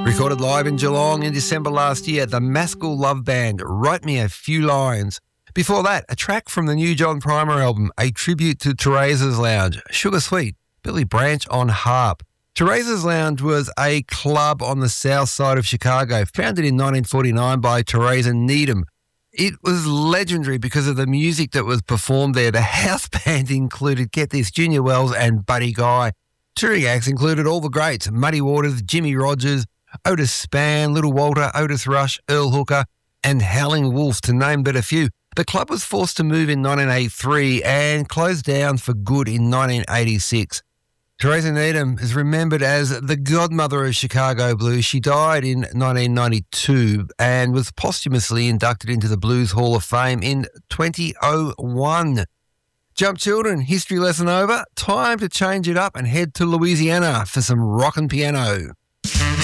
Recorded live in Geelong in December last year, the Maskell Love Band, Write Me a Few Lines. Before that, a track from the new John Primer album, a tribute to Teresa's Lounge, Sugar Sweet, Billy Branch on harp. Teresa's Lounge was a club on the south side of Chicago, founded in 1949 by Teresa Needham. It was legendary because of the music that was performed there. The house band included, get this, Junior Wells and Buddy Guy. Touring acts included all the greats, Muddy Waters, Jimmy Rogers, Otis Spann, Little Walter, Otis Rush, Earl Hooker, and Howling Wolf, to name but a few. The club was forced to move in 1983 and closed down for good in 1986. Teresa Needham is remembered as the godmother of Chicago blues. She died in 1992 and was posthumously inducted into the Blues Hall of Fame in 2001. Jump children, history lesson over. Time to change it up and head to Louisiana for some rockin' piano.